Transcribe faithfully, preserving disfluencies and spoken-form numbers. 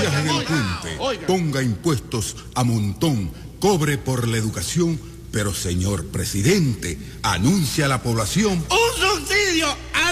Viaje en el puente, ponga impuestos a montón, cobre por la educación, pero señor presidente, anuncia a la población un subsidio